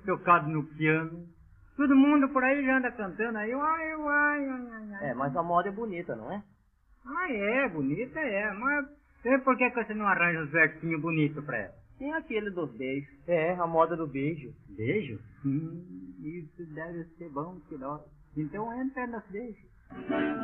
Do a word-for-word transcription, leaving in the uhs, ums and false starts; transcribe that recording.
tocado no piano. Todo mundo por aí já anda cantando aí, uai, uai, ai, ai, ai. É, mas a moda é bonita, não é? Ah, é, bonita é, mas e por que que você não arranja uns versinhos bonitos pra ela? Tem aquele dos beijos. É, a moda do beijo. Beijo? Hum, isso deve ser bom que nós. Então entra nos beijos.